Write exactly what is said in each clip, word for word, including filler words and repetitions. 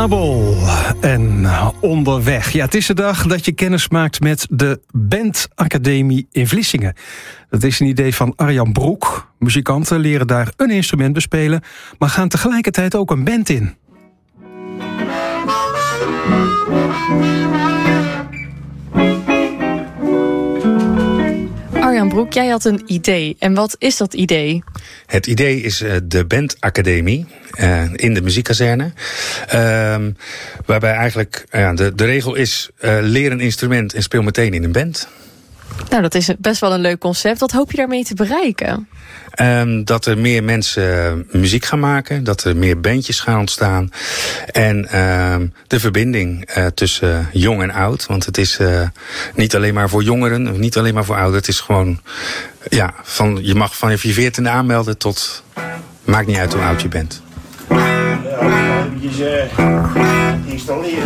Abel en Onderweg. Ja, het is de dag dat je kennis maakt met de Bandacademie in Vlissingen. Dat is een idee van Arjan Broek. Muzikanten leren daar een instrument bespelen, maar gaan tegelijkertijd ook een band in. Arjan Broek, jij had een idee. En wat is dat idee? Het idee is uh, de Bandacademie uh, in de muziekkazerne. Uh, waarbij eigenlijk uh, de, de regel is: uh, leer een instrument en speel meteen in een band. Nou, dat is best wel een leuk concept. Wat hoop je daarmee te bereiken? Um, dat er meer mensen uh, muziek gaan maken. Dat er meer bandjes gaan ontstaan. En uh, de verbinding uh, tussen uh, jong en oud. Want het is uh, niet alleen maar voor jongeren. Niet alleen maar voor ouderen. Het is gewoon... Ja, van, je mag vanaf je veertiende aanmelden tot... Maakt niet uit hoe oud je bent. Ja, eventjes uh, installeren.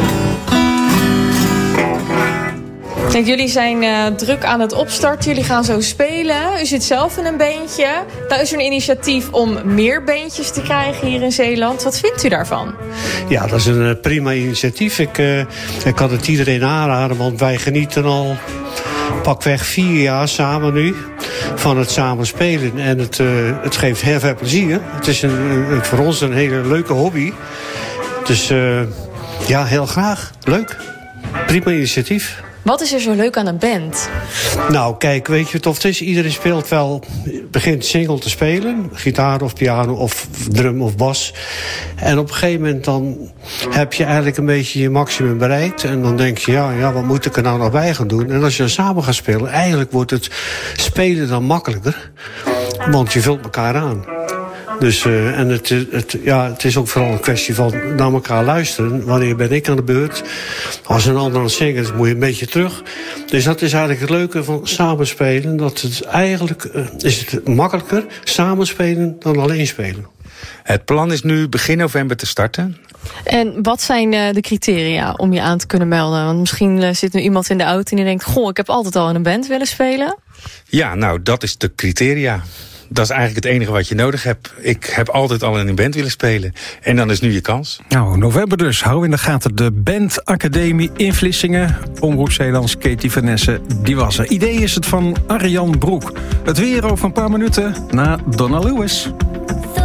Kijk, jullie zijn uh, druk aan het opstarten. Jullie gaan zo spelen. U zit zelf in een bandje. Nou is er een initiatief om meer bandjes te krijgen hier in Zeeland. Wat vindt u daarvan? Ja, dat is een uh, prima initiatief. Ik, uh, ik kan het iedereen aanraden, want wij genieten al pakweg vier jaar samen nu van het samen spelen. En het, uh, het geeft heel veel plezier. Het is een, een, voor ons een hele leuke hobby. Dus uh, ja, heel graag. Leuk. Prima initiatief. Wat is er zo leuk aan een band? Nou, kijk, weet je wat het is? Iedereen speelt wel, begint single te spelen. Gitaar of piano of drum of bas. En op een gegeven moment dan heb je eigenlijk een beetje je maximum bereikt. En dan denk je, ja, ja, wat moet ik er nou nog bij gaan doen? En als je dan samen gaat spelen, eigenlijk wordt het spelen dan makkelijker. Want je vult elkaar aan. Dus, uh, en het, het, ja, het is ook vooral een kwestie van naar elkaar luisteren. Wanneer ben ik aan de beurt? Als een ander aan het zingen is, moet je een beetje terug. Dus dat is eigenlijk het leuke van samenspelen. Dat het eigenlijk uh, is het makkelijker samenspelen dan alleen spelen. Het plan is nu begin november te starten. En wat zijn uh, de criteria om je aan te kunnen melden? Want misschien uh, zit nu iemand in de auto en die denkt... goh, ik heb altijd al in een band willen spelen. Ja, nou, dat is de criteria. Dat is eigenlijk het enige wat je nodig hebt. Ik heb altijd al in een band willen spelen. En dan is nu je kans. Nou, november dus. Hou in de gaten de Bandacademie in Vlissingen. Omroep Zeelands, Katie Vanesse, die was er. Idee is het van Arjan Broek. Het weer over een paar minuten na Donna Lewis.